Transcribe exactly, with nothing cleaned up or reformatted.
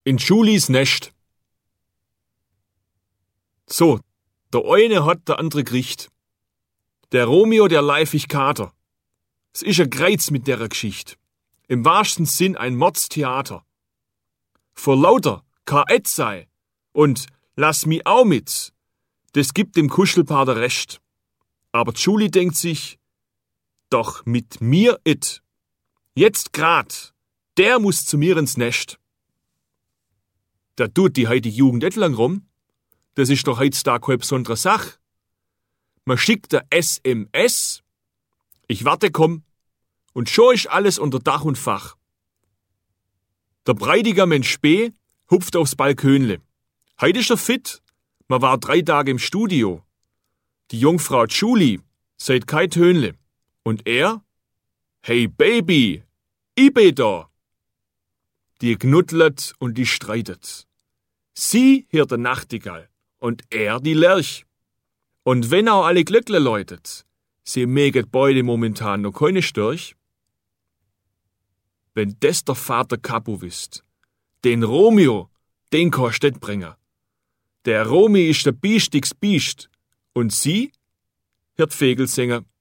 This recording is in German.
In Julis Nest. So, der eine hat, der andere kriegt. Der Romeo, der leifig Kater. Es ist ein Kreuz mit der Geschichte. Im wahrsten Sinn ein Mordstheater. Vor lauter K-Et sei und lass mi auch mit, das gibt dem Kuschelpaar der Recht. Aber Julie denkt sich, doch mit mir it. Jetzt grad, der muss zu mir ins Nest. Da tut die heutige Jugend et lang rum. Das ist doch heutzutage keine besondere Sache. Man schickt der S M S, ich warte komm, und schon ist alles unter Dach und Fach. Der Breidiger Mensch Spee hupft aufs Balkönle. Heute ist er fit, man war drei Tage im Studio. Die Jungfrau Julie seid kein Tönle. Und er? Hey Baby, ich bin da. Die knuddelt und die streitet. Sie hört der Nachtigall und er die Lerch. Und wenn auch alle Glöckler läutet, sie mäget beide momentan noch keine Störch. Wenn des der Vater Capo wisst, den Romeo, den kannst du nicht bringen. Der Romi ist der biestigs Biest und sie hört Fegelsänger.